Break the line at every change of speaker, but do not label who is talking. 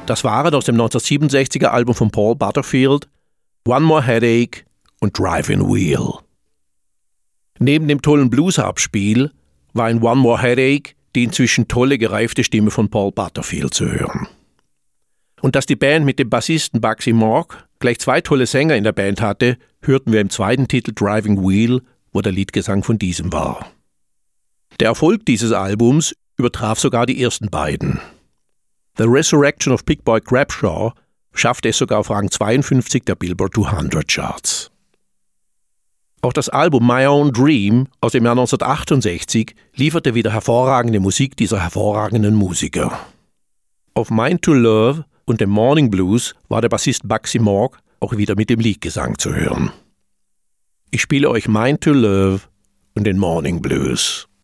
Das waren aus dem 1967er Album von Paul Butterfield One More Headache und Driving Wheel. Neben dem tollen Blues-Abspiel war in One More Headache die inzwischen tolle, gereifte Stimme von Paul Butterfield zu hören. Und dass die Band mit dem Bassisten Bugsy Morg gleich 2 tolle Sänger in der Band hatte, hörten wir im zweiten Titel Driving Wheel, wo der Leadgesang von diesem war. Der Erfolg dieses Albums übertraf sogar die ersten beiden. The Resurrection of Big Boy Crabshaw schaffte es sogar auf Rang 52 der Billboard 200 Charts. Auch das Album My Own Dream aus dem Jahr 1968 lieferte wieder hervorragende Musik dieser hervorragenden Musiker. Auf Mind to Love und dem Morning Blues war der Bassist Bugsy Morg auch wieder mit dem Leadgesang zu hören. Ich spiele euch Mind to Love und den Morning Blues.